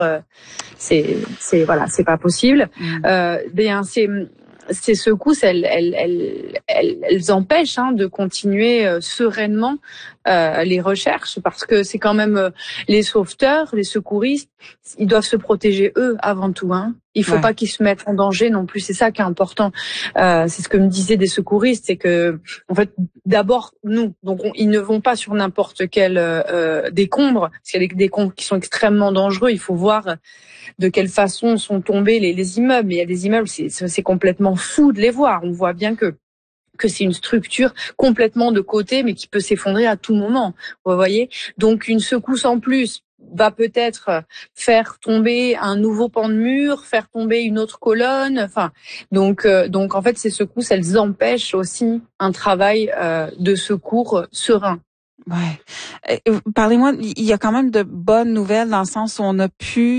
c'est pas possible. Bien, ces secousses, elles empêchent de continuer sereinement les recherches, parce que c'est quand même les sauveteurs, les secouristes, ils doivent se protéger eux avant tout. Il faut pas qu'ils se mettent en danger non plus. C'est ça qui est important. C'est ce que me disaient des secouristes, c'est que en fait, d'abord nous, donc ils ne vont pas sur n'importe quel décombre, parce qu'il y a des décombres qui sont extrêmement dangereux. Il faut voir de quelle façon sont tombés les immeubles. Mais il y a des immeubles, c'est complètement fou de les voir. On voit bien que c'est une structure complètement de côté, mais qui peut s'effondrer à tout moment. Vous voyez? Donc une secousse en plus va peut-être faire tomber un nouveau pan de mur, faire tomber une autre colonne. Enfin, donc en fait, ces secousses, elles empêchent aussi un travail de secours serein. Ouais. Parlez-moi, il y a quand même de bonnes nouvelles dans le sens où on a pu